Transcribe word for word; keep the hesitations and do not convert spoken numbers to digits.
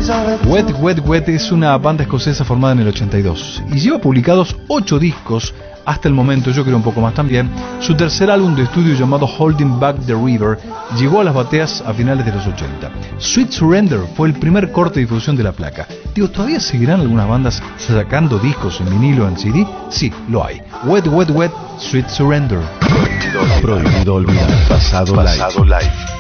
Wet Wet Wet es una banda escocesa formada en el ochenta y dos y lleva publicados ocho discos hasta el momento, yo creo un poco más también. Su tercer álbum de estudio, llamado Holding Back the River, llegó a las bateas a finales de los ochenta. Sweet Surrender fue el primer corte de difusión de la placa. Digo, ¿todavía seguirán algunas bandas sacando discos en vinilo o en C D? Sí, lo hay. Wet Wet Wet, Sweet Surrender. Prohibido olvidar. Pasado, Pasado live. live.